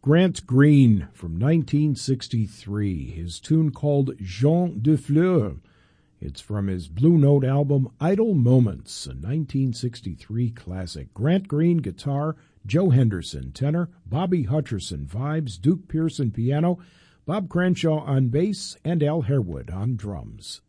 Grant Green from 1963, his tune called Jean de Fleur. It's from his Blue Note album Idle Moments, a 1963 classic. Grant Green, guitar, Joe Henderson, tenor, Bobby Hutcherson, vibes, Duke Pearson, piano, Bob Cranshaw on bass, and Al Harewood on drums.